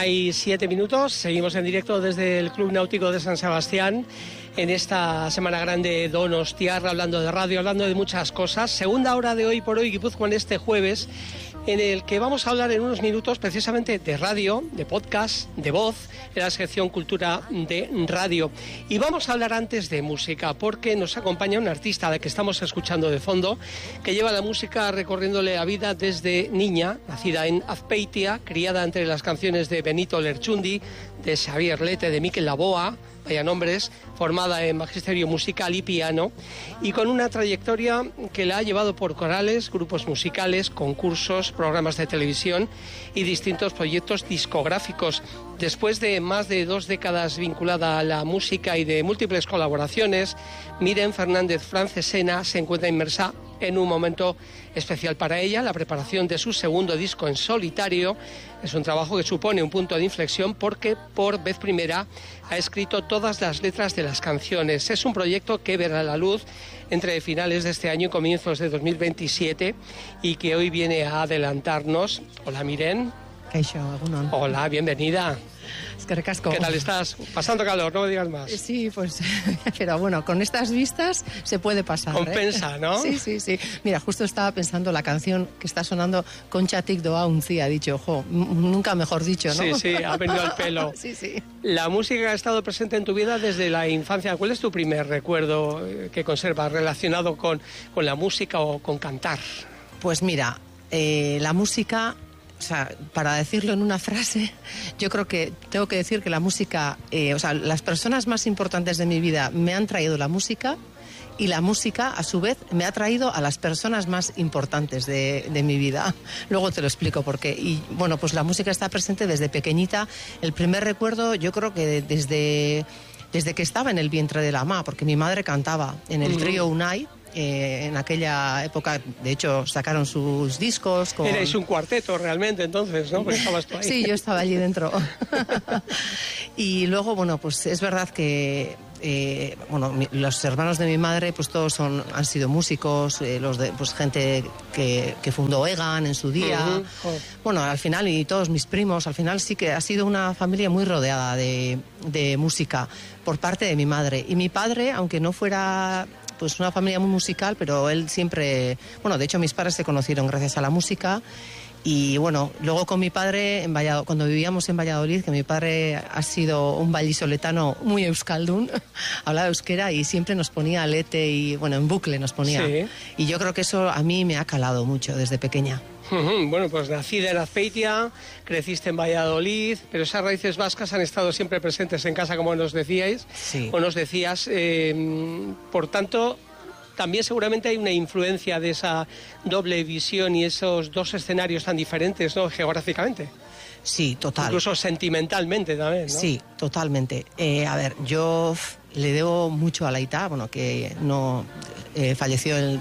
1:07. Seguimos en directo desde el Club Náutico de San Sebastián en esta Semana Grande Donostiarra, hablando de radio, hablando de muchas cosas. Segunda hora de Hoy por Hoy Guipúzcoa en este jueves, en el que vamos a hablar en unos minutos precisamente de radio, de podcast, de voz, en la sección Cultura de Radio. Y vamos a hablar antes de música, porque nos acompaña un artista de que estamos escuchando de fondo, que lleva la música recorriéndole la vida desde niña, nacida en Azpeitia, criada entre las canciones de Benito Lerchundi, de Xavier Lete, de Mikel Laboa, vaya nombres, formada en magisterio musical y piano, y con una trayectoria que la ha llevado por corales, grupos musicales, concursos, programas de televisión y distintos proyectos discográficos. Después de más de 2 décadas vinculada a la música y de múltiples colaboraciones, Miren Fernández Francesena se encuentra inmersa en un momento especial para ella, la preparación de su segundo disco en solitario. Es un trabajo que supone un punto de inflexión porque por vez primera ha escrito todas las letras de las canciones. Es un proyecto que verá la luz entre finales de este año y comienzos de 2027 y que hoy viene a adelantarnos. Hola, Miren. Hola, bienvenida. Es que recasco. ¿Qué tal estás? Pasando calor, no me digas más. Sí, pues, pero bueno, con estas vistas se puede pasar. Compensa, ¿no? Sí. Mira, justo estaba pensando la canción que está sonando, Concha Tic Doa Uncí, ha dicho, nunca mejor dicho, ¿no? Sí, ha venido al pelo. Sí. La música ha estado presente en tu vida desde la infancia. ¿Cuál es tu primer recuerdo que conservas relacionado con la música o con cantar? Pues mira, la música... O sea, para decirlo en una frase, yo creo que tengo que decir que la música, las personas más importantes de mi vida me han traído la música y la música, a su vez, me ha traído a las personas más importantes de mi vida. Luego te lo explico por qué. Y bueno, pues la música está presente desde pequeñita. El primer recuerdo, yo creo que desde que estaba en el vientre de la mamá, porque mi madre cantaba en el trío Unai. En aquella época, de hecho, sacaron sus discos. Erais un cuarteto realmente, entonces, ¿no? Porque estabas tú ahí. Sí, yo estaba allí dentro. Y luego, bueno, pues es verdad que los hermanos de mi madre, pues todos han sido músicos, gente que fundó Egan en su día. Bueno, al final, y todos mis primos, al final sí que ha sido una familia muy rodeada de música por parte de mi madre. Y mi padre, aunque no fuera... pues una familia muy musical, pero él siempre... Bueno, de hecho mis padres se conocieron gracias a la música y bueno, luego con mi padre, cuando vivíamos en Valladolid, que mi padre ha sido un vallisoletano muy euskaldun, hablaba euskera y siempre nos ponía Lete y, bueno, en bucle nos ponía. Sí. Y yo creo que eso a mí me ha calado mucho desde pequeña. Bueno, pues nacida en Azpeitia, creciste en Valladolid, pero esas raíces vascas han estado siempre presentes en casa, como nos decíais, sí. O nos decías. Por tanto, también seguramente hay una influencia de esa doble visión y esos dos escenarios tan diferentes, ¿no? Geográficamente. Sí, total. Incluso sentimentalmente también, ¿no? Sí, totalmente. A ver, yo le debo mucho a la Aita, bueno, que no falleció en el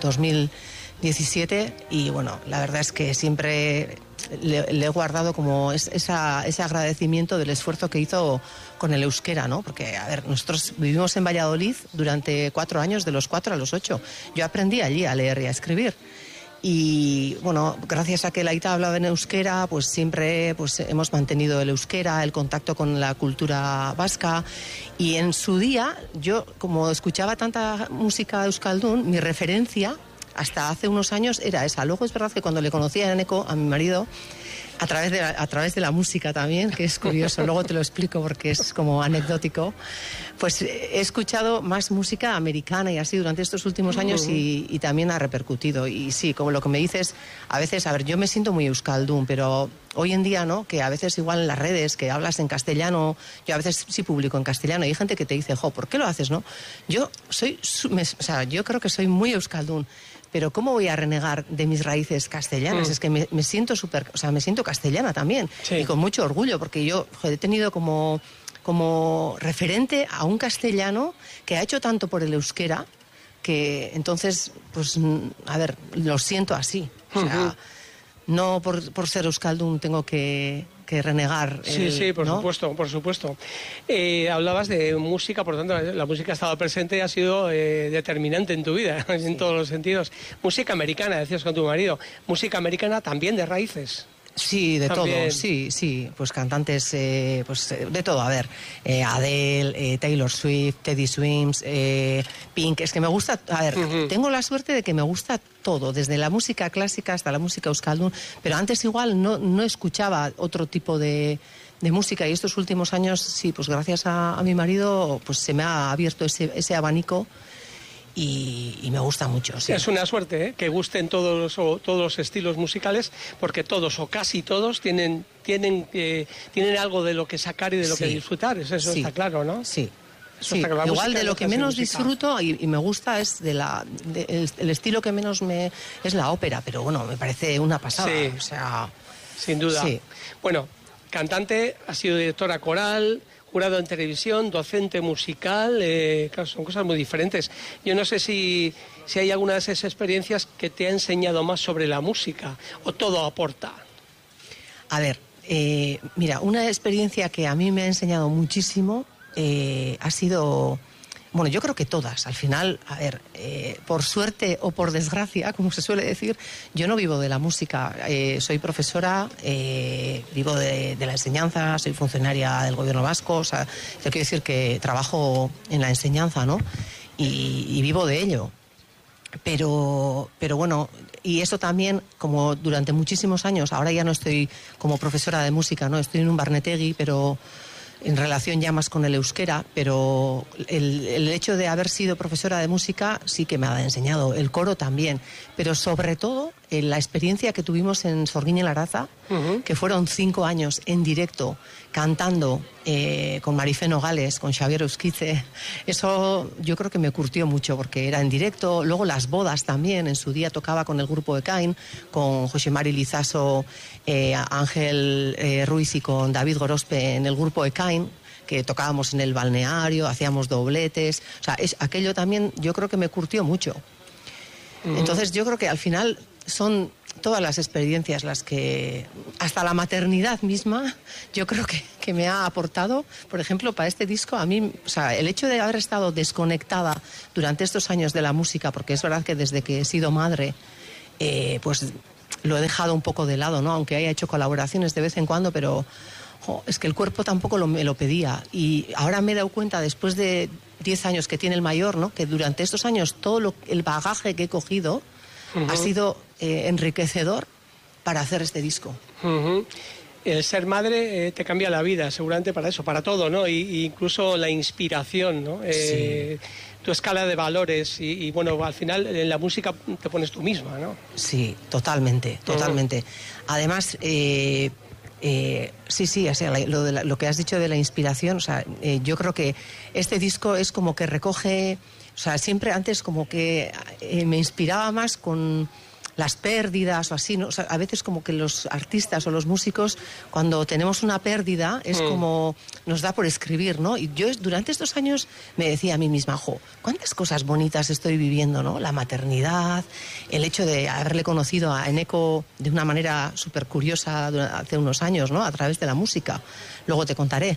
2017 y bueno, la verdad es que siempre le he guardado como ese agradecimiento del esfuerzo que hizo con el euskera, ¿no? Porque, a ver, nosotros vivimos en Valladolid durante 4 años, de los 4 a los 8. Yo aprendí allí a leer y a escribir. Y bueno, gracias a que la Aita hablaba en euskera, pues siempre hemos mantenido el euskera, el contacto con la cultura vasca. Y en su día, yo como escuchaba tanta música euskaldun, mi referencia hasta hace unos años era esa. Luego es verdad que cuando le conocí a Eneko, a mi marido, a través de la música también, que es curioso, luego te lo explico porque es como anecdótico, pues he escuchado más música americana y así durante estos últimos años y también ha repercutido. Y sí, como lo que me dices, a veces, a ver, yo me siento muy euskaldun, pero hoy en día, ¿no? Que a veces igual en las redes, que hablas en castellano, yo a veces sí publico en castellano y hay gente que te dice, ¿por qué lo haces, no? Yo creo que soy muy euskaldun. Pero ¿cómo voy a renegar de mis raíces castellanas? Es que me siento me siento castellana también. Sí. Y con mucho orgullo, porque yo he tenido como referente a un castellano que ha hecho tanto por el euskera, que entonces, pues, a ver, lo siento así. O sea, no por ser euskaldun tengo que renegar. Sí, por ¿no? supuesto. Hablabas de música, por tanto, la música ha estado presente y ha sido determinante en tu vida, en todos los sentidos. Música americana, decías con tu marido. Música americana también de raíces. Sí, de También. todo, sí, pues cantantes, pues de todo, a ver, Adele, Taylor Swift, Teddy Swims, Pink, es que me gusta, a ver, tengo la suerte de que me gusta todo, desde la música clásica hasta la música euskaldun, pero antes igual no escuchaba otro tipo de música, y estos últimos años, sí, pues gracias a mi marido, pues se me ha abierto ese abanico. Y me gusta mucho, sí. Es una suerte, ¿eh? Que gusten todos los estilos musicales, porque todos o casi todos tienen algo de lo que sacar y de lo que disfrutar. Eso sí. Está claro, ¿no? Sí. Eso está claro. Igual de lo que menos disfruto y me gusta es el estilo que menos es la ópera, pero bueno, me parece una pasada. Sí. O sea, sin duda. Sí. Bueno, cantante, ha sido directora coral, jurado en televisión, docente musical, claro, son cosas muy diferentes. Yo no sé si hay alguna de esas experiencias que te ha enseñado más sobre la música, o todo aporta. A ver, mira, una experiencia que a mí me ha enseñado muchísimo ha sido... Bueno, yo creo que todas. Al final, a ver, por suerte o por desgracia, como se suele decir, yo no vivo de la música. Soy profesora, vivo de la enseñanza, soy funcionaria del gobierno vasco. O sea, te quiero decir que trabajo en la enseñanza, ¿no? Y vivo de ello. Pero bueno, y eso también, como durante muchísimos años, ahora ya no estoy como profesora de música, ¿no? Estoy en un barnetegui, pero... en relación ya más con el euskera, pero el hecho de haber sido profesora de música sí que me ha enseñado, el coro también, pero sobre todo la experiencia que tuvimos en Sorguiña y Laraza, que fueron 5 años en directo, cantando con Marifé Nogales, con Xavier Euskitze, eso yo creo que me curtió mucho, porque era en directo, luego las bodas también, en su día tocaba con el grupo Ekain, con José Mari Lizaso, Ángel Ruiz y con David Gorospe en el grupo Ekain, que tocábamos en el balneario, hacíamos dobletes, o sea, aquello también yo creo que me curtió mucho. Entonces yo creo que al final son todas las experiencias las que, hasta la maternidad misma, yo creo que me ha aportado. Por ejemplo, para este disco, a mí, o sea, el hecho de haber estado desconectada durante estos años de la música, porque es verdad que desde que he sido madre, pues lo he dejado un poco de lado, ¿no? Aunque haya hecho colaboraciones de vez en cuando, pero es que el cuerpo tampoco me lo pedía. Y ahora me he dado cuenta, después de 10 años que tiene el mayor, ¿no? Que durante estos años todo el bagaje que he cogido ha sido enriquecedor para hacer este disco. El ser madre te cambia la vida, seguramente para eso, para todo, ¿no? Y incluso la inspiración, ¿no? Sí. Tu escala de valores y bueno, al final en la música te pones tú misma, ¿no? Sí, totalmente. Además, sí, o sea, lo que has dicho de la inspiración, o sea, yo creo que este disco es como que recoge, o sea, siempre antes como que me inspiraba más con las pérdidas o así, ¿no? O sea, a veces como que los artistas o los músicos, cuando tenemos una pérdida, es como nos da por escribir, ¿no? Y yo durante estos años me decía a mí misma, cuántas cosas bonitas estoy viviendo, ¿no? La maternidad, el hecho de haberle conocido a Eneko de una manera súper curiosa hace unos años, ¿no? A través de la música. Luego te contaré.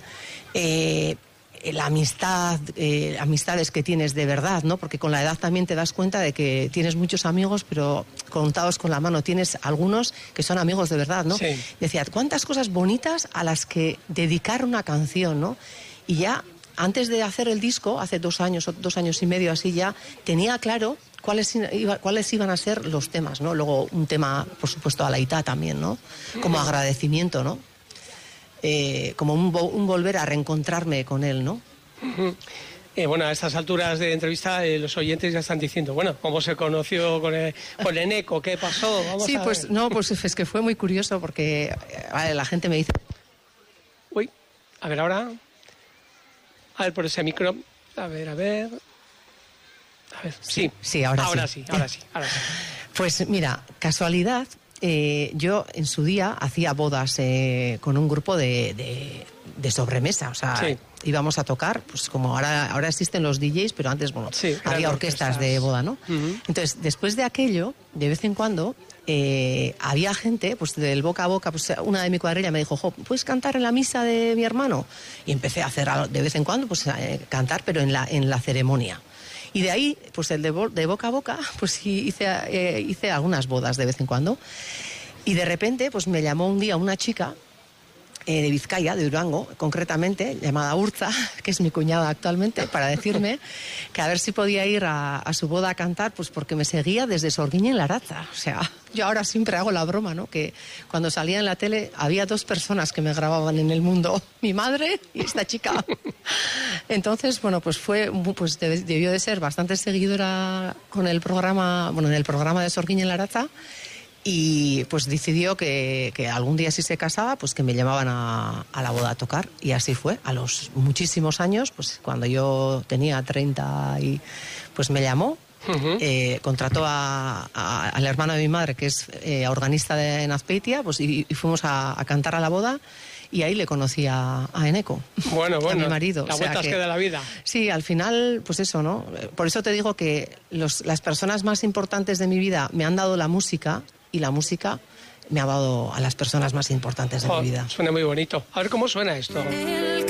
La amistad, amistades que tienes de verdad, ¿no? Porque con la edad también te das cuenta de que tienes muchos amigos, pero contados con la mano. Tienes algunos que son amigos de verdad, ¿no? Sí. Decía, cuántas cosas bonitas a las que dedicar una canción, ¿no? Y ya, antes de hacer el disco, hace 2 años o 2 años y medio así ya, tenía claro cuáles iban a ser los temas, ¿no? Luego un tema, por supuesto, a la Aitá también, ¿no? Como agradecimiento, ¿no? Como un volver a reencontrarme con él, ¿no? Bueno, a estas alturas de entrevista los oyentes ya están diciendo, bueno, ¿cómo se conoció con Eneko? ¿Qué pasó? Vamos a pues ver. no, pues es que fue muy curioso porque la gente me dice... Uy, a ver ahora. A ver por ese micro. A ver. A ver, sí. Sí, ahora sí. Pues mira, casualidad... yo en su día hacía bodas con un grupo de sobremesa, o sea, sí. Íbamos a tocar, pues como ahora existen los DJs, pero antes, bueno, sí, había orquestas de boda, ¿no? Entonces, después de aquello, de vez en cuando, había gente, pues del boca a boca, pues una de mi cuadrilla me dijo, ¿puedes cantar en la misa de mi hermano? Y empecé a hacer de vez en cuando, pues cantar, pero en la ceremonia. Y de ahí, pues el de boca a boca, pues hice algunas bodas de vez en cuando. Y de repente, pues me llamó un día una chica de Vizcaya, de Durango, concretamente, llamada Urza, que es mi cuñada actualmente, para decirme que a ver si podía ir a su boda a cantar, pues porque me seguía desde Sorguiña en Larraza. O sea, yo ahora siempre hago la broma, ¿no? Que cuando salía en la tele había 2 personas que me grababan en el mundo, mi madre y esta chica. Entonces, bueno, pues debió de ser bastante seguidora con el programa, bueno, en el programa de Sorguiña en Larraza. Y pues decidió que algún día si se casaba, pues que me llamaban a la boda a tocar. Y así fue, a los muchísimos años, pues cuando yo tenía 30 y pues me llamó. Contrató al hermano de mi madre, que es organista en Azpeitia, pues y fuimos a cantar a la boda. Y ahí le conocí a Eneko, a mi marido. La vuelta que da la vida. Sí, al final, pues eso, ¿no? Por eso te digo que las personas más importantes de mi vida me han dado la música, y la música me ha dado a las personas más importantes de mi vida. Suena muy bonito. A ver cómo suena esto.